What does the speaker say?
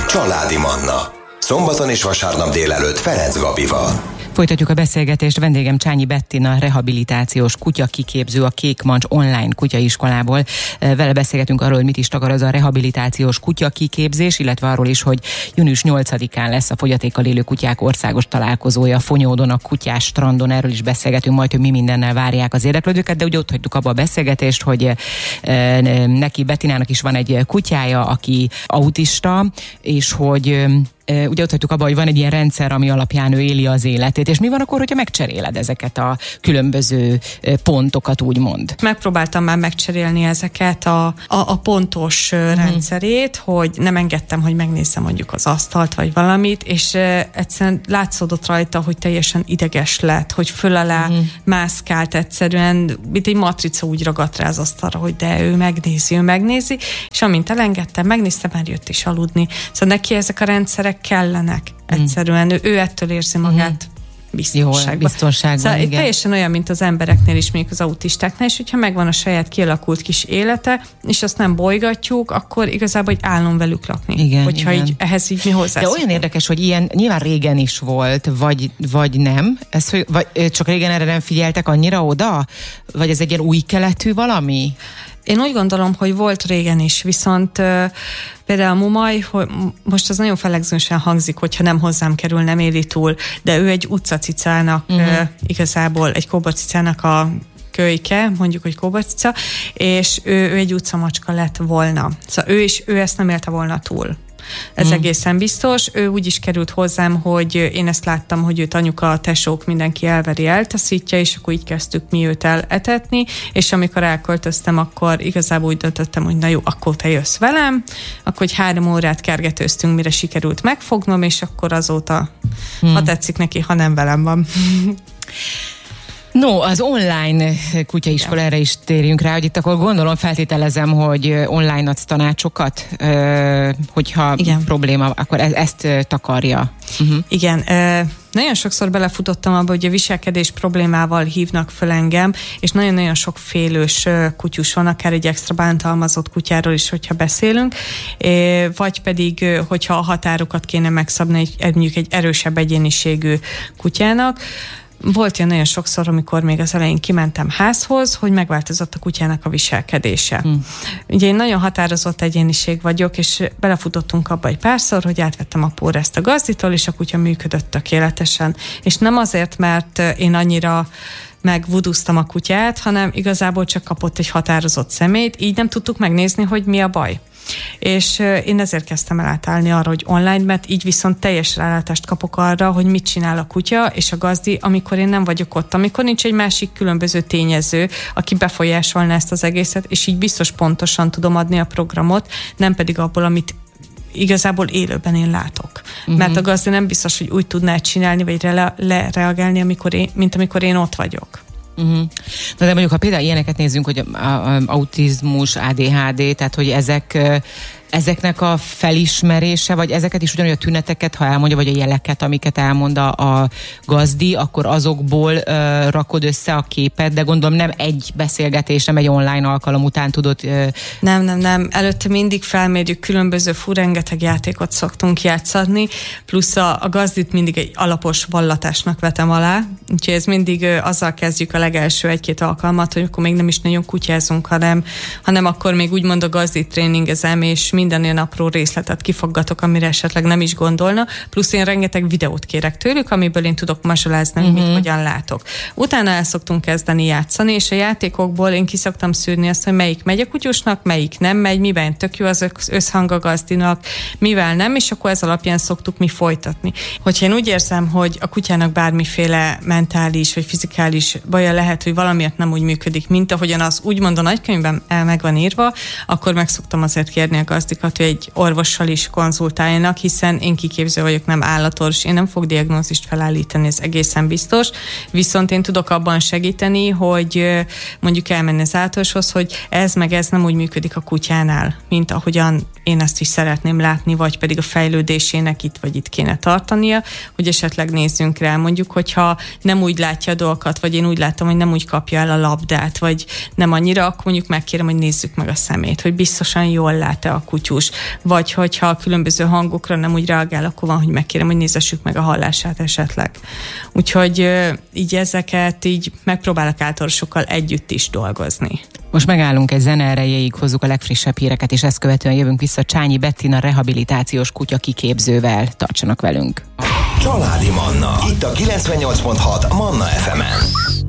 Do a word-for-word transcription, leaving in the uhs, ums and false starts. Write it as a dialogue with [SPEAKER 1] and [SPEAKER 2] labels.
[SPEAKER 1] Családi Manna. Szombaton és vasárnap délelőtt Ferenc Gabival.
[SPEAKER 2] Folytatjuk a beszélgetést. Vendégem Csányi Bettina, rehabilitációs kutyakiképző a Kék Mancs online kutyaiskolából. Vele beszélgetünk arról, hogy mit is takar az a rehabilitációs kutyakiképzés, illetve arról is, hogy június nyolcadikán lesz a fogyatékkal élő kutyák országos találkozója Fonyódon, a Kutyás strandon. Erről is beszélgetünk majd, hogy mi mindennel várják az érdeklődőket, de ugye ott hagytuk abba a beszélgetést, hogy neki, Bettinának is van egy kutyája, aki autista, és hogy ugye ott hagytuk abba, hogy van egy ilyen rendszer, ami alapján ő éli az életét, és mi van akkor, hogyha megcseréled ezeket a különböző pontokat, úgymond?
[SPEAKER 3] Megpróbáltam már megcserélni ezeket a, a, a pontos uh-huh. rendszerét, hogy nem engedtem, hogy megnézzem mondjuk az asztalt, vagy valamit, és uh, egyszerűen látszódott rajta, hogy teljesen ideges lett, hogy föl alá uh-huh. mászkált egyszerűen, mint egy matrica úgy ragadt rá az asztalra, hogy de ő megnézi, ő megnézi, és amint elengedtem, megnéztem, már jött is aludni. Szóval neki ezek a rendszerek kellenek. Egyszerűen ő, ő ettől érzi magát mm. biztonságban.
[SPEAKER 2] Jó, biztonságban,
[SPEAKER 3] szóval
[SPEAKER 2] igen.
[SPEAKER 3] Teljesen olyan, mint az embereknél is, még az autistáknál, és hogyha megvan a saját kialakult kis élete, és azt nem bolygatjuk, akkor igazából egy álom velük lakni.
[SPEAKER 2] Igen,
[SPEAKER 3] hogyha
[SPEAKER 2] igen.
[SPEAKER 3] Így, ehhez így mi hozzászokunk.
[SPEAKER 2] De olyan érdekes, hogy ilyen nyilván régen is volt, vagy, vagy nem. Ez, vagy csak régen erre nem figyeltek annyira oda? Vagy ez egy ilyen új keletű valami?
[SPEAKER 3] Én úgy gondolom, hogy volt régen is, viszont uh, például a Mumaj, hogy most az nagyon felegzősen hangzik, hogyha nem hozzám kerül, nem éli túl, de ő egy utcacicának, uh-huh. uh, igazából egy kóborcicának a kölyke, mondjuk, hogy kóborcica, és ő, ő egy utcamacska lett volna. Szóval ő is, ő ezt nem élte volna túl. Ez mm. egészen biztos. Ő úgy is került hozzám, hogy én ezt láttam, hogy őt anyuka, a tesók, mindenki elveri, eltaszítja, és akkor így kezdtük mi őt eletetni, és amikor elköltöztem, akkor igazából úgy döntöttem, hogy na jó, akkor te jössz velem, akkor egy három órát kergetőztünk, mire sikerült megfognom, és akkor azóta, mm. ha tetszik neki, ha nem velem van.
[SPEAKER 2] No, az online kutyaiskola, erre is térjünk rá, hogy itt akkor gondolom, feltételezem, hogy online adsz tanácsokat, hogyha igen. probléma, akkor ez, ezt takarja. Uh-huh.
[SPEAKER 3] Igen, nagyon sokszor belefutottam abba, hogy a viselkedés problémával hívnak föl engem, és nagyon-nagyon sok félős kutyus van, akár egy extra bántalmazott kutyáról is, hogyha beszélünk, vagy pedig, hogyha a határokat kéne megszabni egy, mondjuk egy erősebb egyéniségű kutyának. Volt ilyen nagyon sokszor, amikor még az elején kimentem házhoz, hogy megváltozott a kutyának a viselkedése. Hmm. Ugye én nagyon határozott egyéniség vagyok, és belefutottunk abba egy párszor, hogy átvettem a pórezt a gazditól, és a kutya működött tökéletesen. És nem azért, mert én annyira megvuduztam a kutyát, hanem igazából csak kapott egy határozott szemét, így nem tudtuk megnézni, hogy mi a baj. És én ezért kezdtem el átállni arra, hogy online, mert így viszont teljes rálátást kapok arra, hogy mit csinál a kutya és a gazdi, amikor én nem vagyok ott, amikor nincs egy másik különböző tényező, aki befolyásolna ezt az egészet, és így biztos pontosan tudom adni a programot, nem pedig abból, amit igazából élőben én látok. Uh-huh. Mert a gazdi nem biztos, hogy úgy tudná csinálni, vagy lereagálni, amikor én, mint amikor én ott vagyok.
[SPEAKER 2] Uh-huh. Na de mondjuk, ha például ilyeneket nézzünk, hogy a, a, autizmus, á dé há dé, tehát hogy ezek, ezeknek a felismerése, vagy ezeket is ugyanúgy a tüneteket, ha elmondja, vagy a jeleket, amiket elmond a, a gazdi, akkor azokból uh, rakod össze a képet, de gondolom nem egy beszélgetés, nem egy online alkalom után tudod... Uh...
[SPEAKER 3] Nem, nem, nem. Előtte mindig felmérjük, különböző fú, rengeteg játékot szoktunk játszani, plusz a, a gazdit mindig egy alapos vallatásnak vetem alá, úgyhogy ez mindig uh, azzal kezdjük a legelső egy-két alkalmat, hogy akkor még nem is nagyon kutyázunk, hanem, hanem akkor még úgymond a gazdit tréningezem, és minden ilyen apró részletet kifaggatok, amire esetleg nem is gondolna, plusz én rengeteg videót kérek tőlük, amiből én tudok mazsolázni, uh-huh. mit hogyan látok. Utána el szoktunk kezdeni játszani, és a játékokból én ki szoktam szűrni azt, hogy melyik megy a kutyusnak, melyik nem megy, miben tök jó az összhang a gazdinak, mivel nem, és akkor ez alapján szoktuk mi folytatni. Hogyha én úgy érzem, hogy a kutyának bármiféle mentális vagy fizikális baja lehet, hogy valamiért nem úgy működik, mint ahogyan az úgymond a nagykönyvben el meg van írva, akkor meg szoktam azért kérni a gazdikat, hogy egy orvossal is konzultáljanak, hiszen én kiképző vagyok, nem állatorvos, én nem fog diagnózist felállítani, ez egészen biztos, viszont én tudok abban segíteni, hogy mondjuk elmenni az állatorvoshoz, hogy ez meg ez nem úgy működik a kutyánál, mint ahogyan én ezt is szeretném látni, vagy pedig a fejlődésének itt vagy itt kéne tartania, hogy esetleg nézzünk rá, mondjuk, hogyha nem úgy látja a dolgokat, vagy én úgy látom, hogy nem úgy kapja el a labdát, vagy nem annyira, akkor mondjuk megkérem, hogy nézzük meg a szemét, hogy biztosan jól lát-e a kutyát, kutyus, vagy hogyha a különböző hangokra nem úgy reagál, akkor van, hogy megkérem, hogy nézessük meg a hallását esetleg. Úgyhogy így ezeket így megpróbálok általasokkal együtt is dolgozni.
[SPEAKER 2] Most megállunk egy zene erejéig, hozzuk a legfrissebb híreket, és ezt követően jövünk vissza Csányi Bettina rehabilitációs kutya kiképzővel. Tartsanak velünk!
[SPEAKER 1] Családi Manna. Itt a kilencvennyolc pont hat Manna ef emen.